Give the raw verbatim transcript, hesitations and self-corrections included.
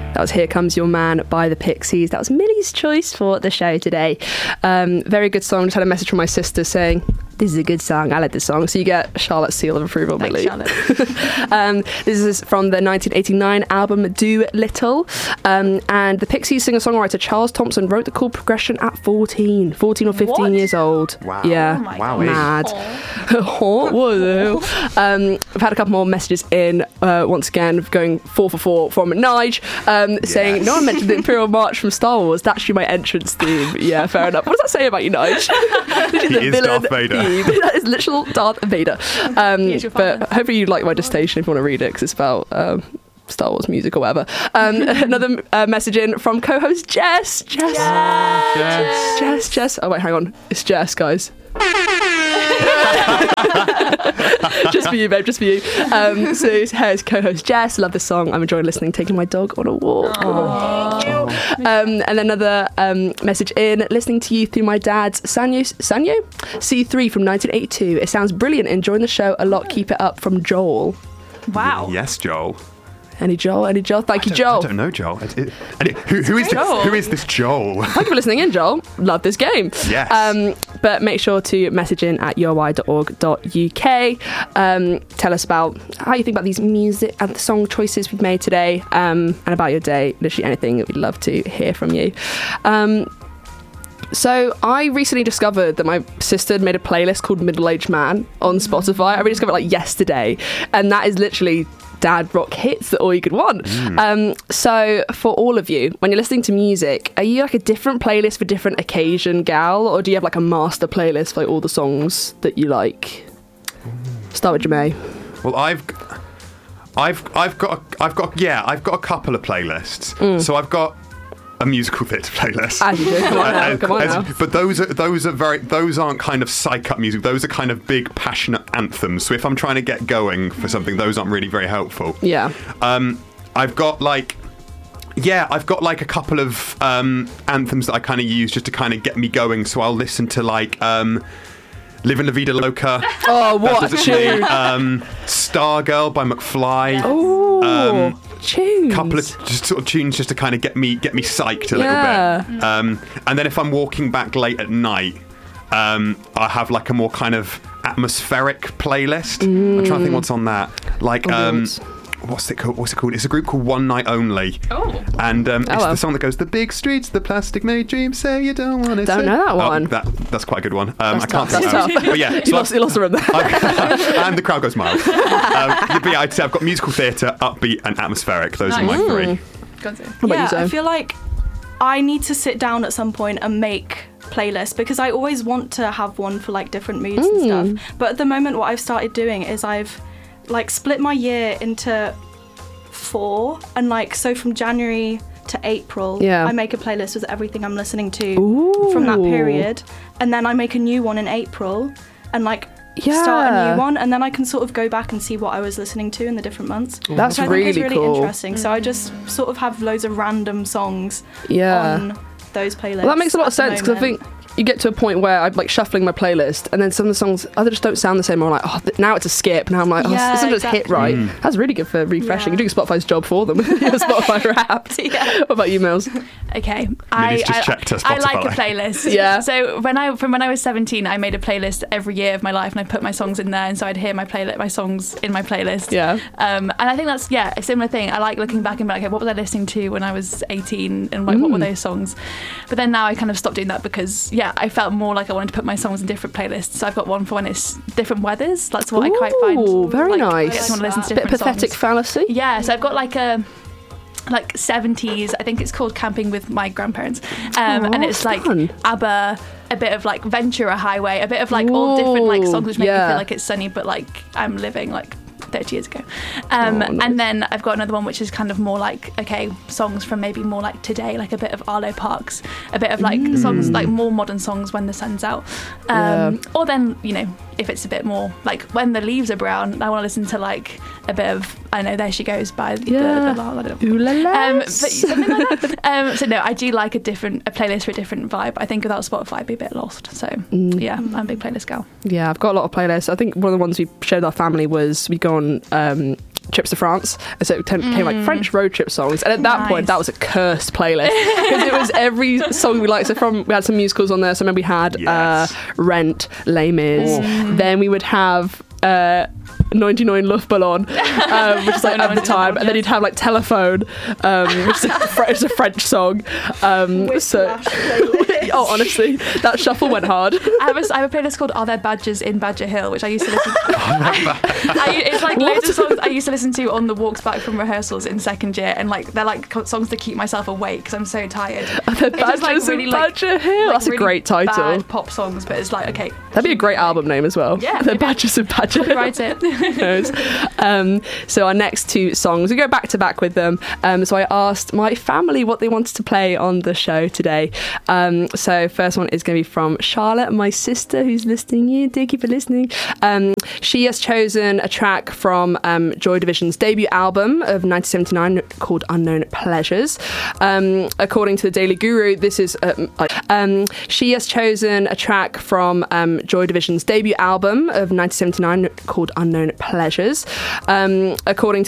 That was Here Comes Your Man by the Pixies. That was Millie's choice for the show today. Um, very good song. Just had a message from my sister saying, this is a good song. I like this song. So you get Charlotte's seal of approval, Thanks, Millie. Charlotte. um, this is from the nineteen eighty-nine album Do Little. Um, and the Pixies singer-songwriter Charles Thompson wrote the chord progression at fourteen. fourteen or fifteen What? years old. Wow. Yeah. Oh my Wow. Mad. Whoa. um, I've had a couple more messages in, uh, once again, going four for four from Nige, um, Yes. saying, no one mentioned the Imperial March from Star Wars. That's actually my entrance theme. Yeah, fair enough. What does that say about you, Nige? This He the is villain Darth Vader. theme. That is literal Darth Vader. Um, He is your but father. hopefully you like my dissertation if you want to read it, because it's about um, Star Wars music or whatever. Um, another uh, message in from co-host Jess. Jess. Yes. Jess, Jess. Oh, wait, hang on. It's Jess, guys. Just for you, babe, just for you. Um, so here's co-host Jess. Love this song. I'm enjoying listening, taking my dog on a walk. Um, and another um, message in, listening to you through my dad's Sanyo, Sanyo? C three from nineteen eighty-two. It sounds brilliant. Enjoying the show a lot. Keep it up, from Joel. Wow. Yes, Joel. Any Joel? Any Joel? Thank you, I Joel. don't know, Joel. It, it, and it- who, who is this? Joel. Who is this Joel? Thank you for listening in, Joel. Love this game. Yes. Um, but make sure to message in at u o y dot org dot u k. Um, tell us about how you think about these music and the song choices we've made today, um, and about your day. Literally anything. We'd love to hear from you. Um, So I recently discovered that my sister had made a playlist called Middle Aged Man on Spotify. I rediscovered it like yesterday, and that is literally dad rock hits that all you could want. Um, so for all of you, when you're listening to music, are you like a different playlist for different occasion, gal, or do you have like a master playlist for like, all the songs that you like? Start with Jermaine. Well, I've, I've, I've got, a, I've got, yeah, I've got a couple of playlists. Mm. So I've got a musical theatre playlist. As you do. Come on now. As- Come on as- now. But those are those are very those aren't kind of psych up music. Those are kind of big passionate anthems. So if I'm trying to get going for something, those aren't really very helpful. Yeah. Um, I've got like. Yeah, I've got like a couple of um, anthems that I kind of use just to kind of get me going. So I'll listen to like um, Livin' La Vida Loca. Oh, what a That's me. tune. Um, Stargirl by McFly. Oh, Um, tunes. Couple of just sort of tunes just to kind of get me get me psyched a Yeah. little bit. Um, and then if I'm walking back late at night, um, I have like a more kind of atmospheric playlist. I'm trying to think what's on that. Like um, Awards. what's it called? What's it called? It's a group called One Night Only. Oh. And um, it's Oh, well. the song that goes, "The big streets, the plastic made dreams, say you don't want to." Don't say. know that Oh, one. that, that's quite a good one. Um, That's I can't tough, think that's of tough. But yeah, You so lost, you lost the room there. I've- and the crowd goes mild. Um, but yeah, I'd say I've got musical theatre, upbeat, and atmospheric. Those are my Nice. three. Go on, Zoe. What about yeah, you, Zoe? I feel like I need to sit down at some point and make playlists because I always want to have one for like different moods Mm. and stuff. But at the moment, what I've started doing is I've like split my year into four, and like so from January to April, Yeah. I make a playlist with everything I'm listening to Ooh. from that period, and then I make a new one in April, and like. Yeah. Start a new one, and then I can sort of go back and see what I was listening to in the different months. That's which I really think is really cool. interesting. So I just sort of have loads of random songs Yeah. on those playlists. Well, that makes a lot of at the sense because I moment. think you get to a point where I'm like shuffling my playlist, and then some of the songs either just don't sound the same, or I'm like, oh, th- now it's a skip. Now I'm like, oh, Yeah, this one just hit exactly. right. Mm. That's really good for refreshing. Yeah. You're doing Spotify's job for them. Your Spotify Wrapped. Yeah. What about you, Mills? Okay, I, Millie's just I, checked her I like a Spotify. playlist. Yeah. So when I from when I was seventeen, I made a playlist every year of my life, and I put my songs in there, and so I'd hear my playlist, my songs in my playlist. Yeah. Um, and I think that's yeah a similar thing. I like looking back and being like, okay, what was I listening to when I was eighteen, and like, what were Mm. those songs? But then now I kind of stopped doing that because yeah, I felt more like I wanted to put my songs in different playlists. So I've got one for when it's different weathers. That's what I quite find. Ooh, very like, I nice. just want to listen to Bit of different pathetic songs. fallacy. Yeah, so I've got like a like seventies, I think it's called Camping with My Grandparents, um, Aw, and it's like fun. ABBA, a bit of like Ventura Highway, a bit of like all different like Ooh, songs which make yeah. me feel like it's sunny, but like I'm living like thirty years ago. Um, Oh, nice. And then I've got another one which is kind of more like, okay, songs from maybe more like today, like a bit of Arlo Parks, a bit of like songs, like more modern songs when the sun's out. Um, Yeah. Or then, you know, if it's a bit more like when the leaves are brown, I want to listen to like a bit of, I know, There She Goes by the, Yeah. the, the, I don't know. Ooh la la. Um, but something like that. Um, so no, I do like a different a playlist for a different vibe. I think without Spotify, I'd be a bit lost. So Mm. yeah, I'm a big playlist gal. Yeah, I've got a lot of playlists. I think one of the ones we shared with our family was we go on um, trips to France, and so it t- became like French road trip songs. And at that Nice. point, that was a cursed playlist because it was every song we liked. So from we had some musicals on there. So I remember we had Yes. uh, Rent, Les Mis. Oh. Then we would have. Uh, ninety-nine Luftballon, um, which is like at the time, and then you'd have like Telephone, um, which is a, Fr- it's a French song. Um, so, Whiplash playlist. oh, honestly, that shuffle went hard. I have, a, I have a playlist called Are There Badgers in Badger Hill, which I used to listen to. I, it's like loads of songs I used to listen to on the walks back from rehearsals in second year, and like they're like co- songs to keep myself awake because I'm so tired. The It's just, Badgers like, really, in like- Badger Hill. like, That's a really great title. Bad pop songs, but it's like, okay. That'd be a great album name as well. Yeah, The maybe. Badgers in Badger Hill. Write it. knows. Um, so our next two songs, we go back to back with them. Um, so I asked my family what they wanted to play on the show today. Um, so first one is going to be from Charlotte, my sister, who's listening. You, thank you for listening. Um, she has chosen a track from um, Joy Division's debut album of nineteen seventy-nine called Unknown Pleasures. Um, according to the Daily Guru, this is um, um, she has chosen a track from um, Joy Division's debut album of nineteen seventy-nine called Unknown Pleasures. Um, according to